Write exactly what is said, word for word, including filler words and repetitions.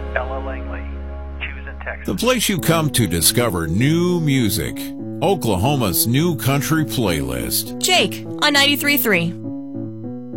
Ella Langley, Houston, Texas. The place you come to discover new music. Oklahoma's new country playlist. Jake on ninety-three point three.